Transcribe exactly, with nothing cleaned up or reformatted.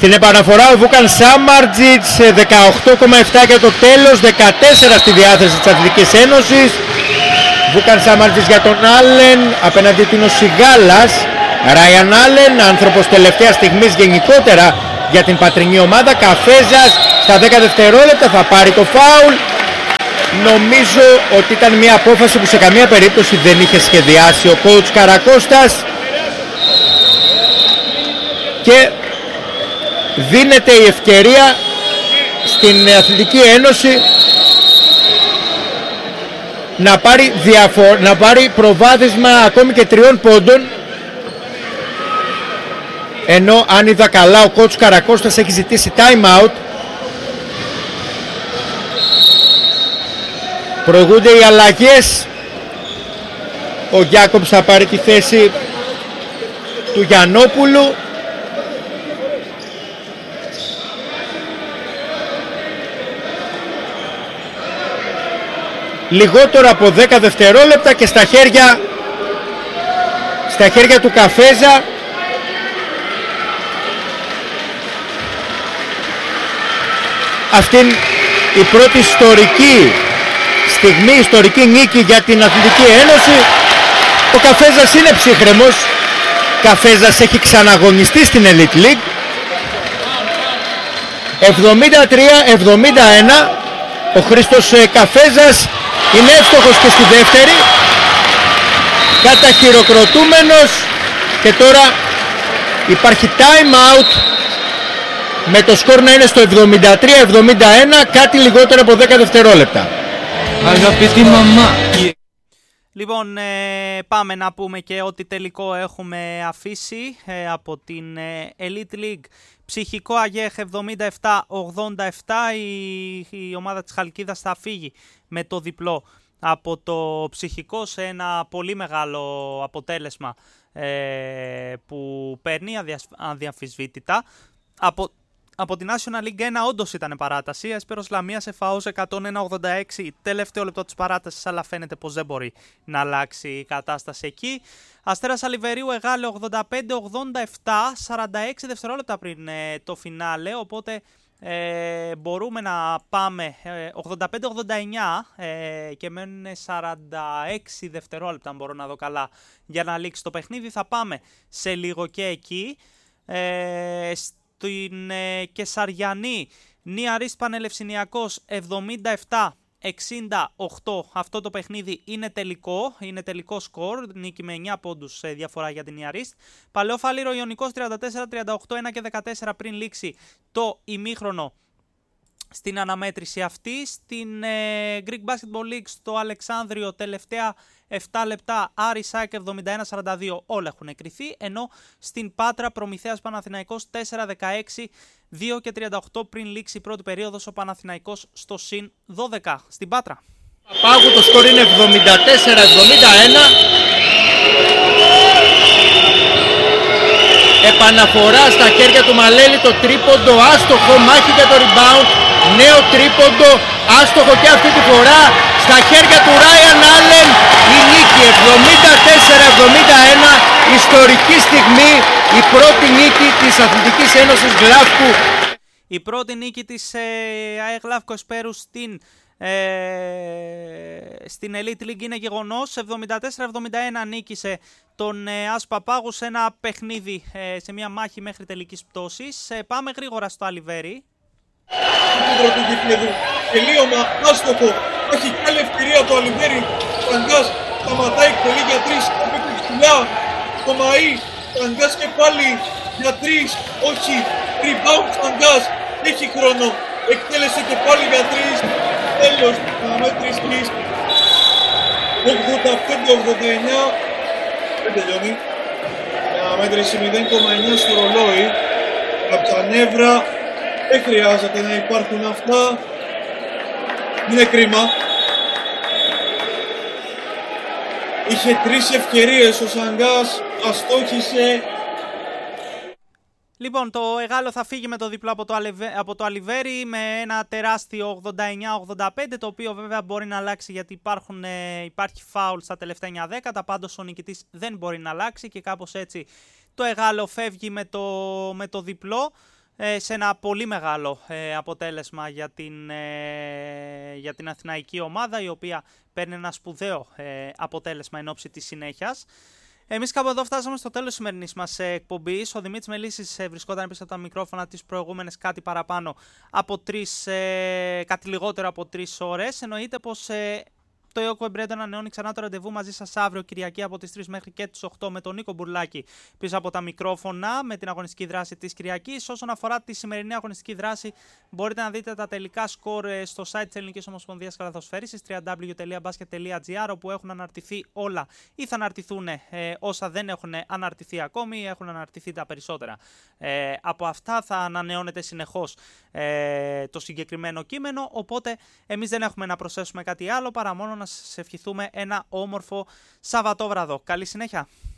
Στην επαναφορά ο Βούκαν Σάμαρτζιτς, δεκαοκτώ κόμμα επτά για το τέλος, δεκατέσσερα στη διάθεση της Αθλητικής Ένωσης. Βούκαν Σάμαρτζιτς για τον Άλεν, απέναντι του είναι ο Σιγάλας. Ράιαν Άλεν, άνθρωπος τελευταίας στιγμής γενικότερα για την πατρινή ομάδα. Καφέζας στα δέκα δευτερόλεπτα θα πάρει το φάουλ. Νομίζω ότι ήταν μια απόφαση που σε καμία περίπτωση δεν είχε σχεδιάσει ο coach Καρακώστας και δίνεται η ευκαιρία στην Αθλητική Ένωση να πάρει, διαφο- να πάρει προβάδισμα ακόμη και τριών πόντων, ενώ αν είδα καλά ο coach Καρακώστας έχει ζητήσει time out. Προηγούνται οι αλλαγές. Ο Γιάκομπς θα πάρει τη θέση του Γιαννόπουλου. Λιγότερο από δέκα δευτερόλεπτα και στα χέρια στα χέρια του Καφέζα. Αυτήν η πρώτη ιστορική στιγμή, ιστορική νίκη για την Αθλητική Ένωση. Ο Καφέζας είναι ψύχρεμος. Καφέζας έχει ξαναγωνιστεί στην Elite League. εβδομήντα τρία εβδομήντα ένα. Ο Χρήστος Καφέζας είναι εύστοχος και στη δεύτερη. Καταχειροκροτούμενος. Και τώρα υπάρχει time out, με το σκορ να είναι στο εβδομήντα τρία εβδομήντα ένα, κάτι λιγότερο από δέκα δευτερόλεπτα. Αγαπητή μαμά. Λοιπόν, ε, πάμε να πούμε και ότι τελικό έχουμε αφήσει ε, από την ε, Elite League. Ψυχικό Αγέχ εβδομήντα επτά ογδόντα επτά. Η, η ομάδα της Χαλκίδας θα φύγει με το διπλό από το Ψυχικό σε ένα πολύ μεγάλο αποτέλεσμα ε, που παίρνει αδιαμφισβήτητα. Από Από την National League ένα όντως ήταν παράταση. Έσπερος Λαμίας Εφαός εκατόν ένα ογδόντα έξι, τελευταίο λεπτό της παράτασης, αλλά φαίνεται πως δεν μπορεί να αλλάξει η κατάσταση εκεί. Αστέρας Αλιβερίου Εγάλεο ογδόντα πέντε ογδόντα επτά, σαράντα έξι δευτερόλεπτα πριν ε, το φινάλε, οπότε ε, μπορούμε να πάμε ε, ογδόντα πέντε ογδόντα εννιά ε, και μένουν σαράντα έξι δευτερόλεπτα, αν μπορώ να δω καλά, για να λήξει το παιχνίδι. Θα πάμε σε λίγο και εκεί. Ε, Στην ε, Κεσαριανή, Νιαρής Πανελευσηνιακός εβδομήντα επτά εξήντα οκτώ. Αυτό το παιχνίδι είναι τελικό, είναι τελικό σκορ, νίκη με εννιά πόντους σε διαφορά για την Νιαρής. Παλαιό Φάληρο Ιωνικός τριάντα τέσσερα τριάντα οκτώ, ένα και δεκατέσσερα πριν λήξει το ημίχρονο στην αναμέτρηση αυτή. Στην ε, Greek Basketball League στο Αλεξάνδριο τελευταία επτά λεπτά, Άρη ΣΑΕΚ εβδομήντα ένα σαράντα δύο, όλα έχουν εκριθεί, ενώ στην Πάτρα Προμηθέας Παναθηναϊκός τέσσερα δεκαέξι, δύο και τριάντα οκτώ πριν λήξει η πρώτη περίοδος, ο Παναθηναϊκός στο συν δώδεκα. Στην Πάτρα Πάγου το σκορ είναι εβδομήντα τέσσερα εβδομήντα ένα. Επαναφορά στα χέρια του Μαλέλη, το τρίποντο άστοχο, μάχη για το rebound, νέο τρίποντο άστοχο και αυτή τη φορά στα χέρια του Ράιαν Άλεν. Η νίκη εβδομήντα τέσσερα εβδομήντα ένα, ιστορική στιγμή, η πρώτη νίκη της Αθλητικής Ένωσης Γλαύκου. Η πρώτη νίκη της ε, ΑΕ Γλαύκου Εσπέρου στην Ε, στην Elite League είναι γεγονός. εβδομήντα τέσσερα εβδομήντα ένα νίκησε τον ε, Άσπα Πάγου σε ένα παιχνίδι, ε, σε μια μάχη μέχρι τελικής πτώσης. Ε, πάμε γρήγορα στο Αλιβέρι. Κέντρο του γηπέδου, τελείωμα, άστοχο, έχει και άλλη ευκαιρία το Αλιβέρι. Τραγκάς σταματάει πολύ για τρεις, απέκτει ψηλά το Μαΐ. Τραγκάς και πάλι για τρεις, όχι, rebound Τραγκάς, έχει χρόνο, εκτέλεσε και πάλι για τρεις. Τέλος της αναμέτρησης, ογδόντα πέντε ογδόντα εννιά, δεν τελειώνει. Η αναμέτρηση μηδέν κόμμα εννιά στο ρολόι, από τα νεύρα, δεν χρειάζεται να υπάρχουν αυτά, είναι κρίμα. Είχε τρεις ευκαιρίες ο Σαγκάς, αστόχησε. Λοιπόν, το Εγάλο θα φύγει με το διπλό από το, Αλεβε... από το Αλιβέρι με ένα τεράστιο ογδόντα εννιά ογδόντα πέντε, το οποίο βέβαια μπορεί να αλλάξει γιατί υπάρχουν, ε, υπάρχει φάουλ στα τελευταία εννιά δέκατα, πάντως ο νικητής δεν μπορεί να αλλάξει και κάπως έτσι το Εγάλο φεύγει με το, με το διπλό. σε ένα πολύ μεγάλο ε, αποτέλεσμα για την, ε, για την αθηναϊκή ομάδα, η οποία παίρνει ένα σπουδαίο ε, αποτέλεσμα εν ώψη της συνέχειας. Εμείς κάπου εδώ φτάσαμε στο τέλος της σημερινής μας εκπομπής. Ο Δημήτρης Μελίσης ε, βρισκόταν πίσω από τα μικρόφωνα τις προηγούμενες κάτι παραπάνω από τρεις, ε, κάτι λιγότερο από τρεις ώρες. Εννοείται πως ε, το ΕΟΚ Εμπρέντο ανανεώνει ξανά το ραντεβού μαζί σας αύριο Κυριακή από τις τρεις μέχρι και τις οκτώ με τον Νίκο Μπουρλάκη πίσω από τα μικρόφωνα με την αγωνιστική δράση της Κυριακής. Όσον αφορά τη σημερινή αγωνιστική δράση, μπορείτε να δείτε τα τελικά σκορ στο site της Ελληνικής Ομοσπονδίας Καλαθοσφαίρισης double-u double-u double-u τελεία μπάσκετ τελεία τζι άρ, όπου έχουν αναρτηθεί όλα ή θα αναρτηθούν ε, όσα δεν έχουν αναρτηθεί ακόμη ή έχουν αναρτηθεί τα περισσότερα. Ε, από αυτά θα ανανεώνεται συνεχώς ε, το συγκεκριμένο κείμενο, οπότε εμείς δεν έχουμε να προσθέσουμε κάτι άλλο παρά μόνο να σας ευχηθούμε ένα όμορφο Σαββατόβραδο. Καλή συνέχεια!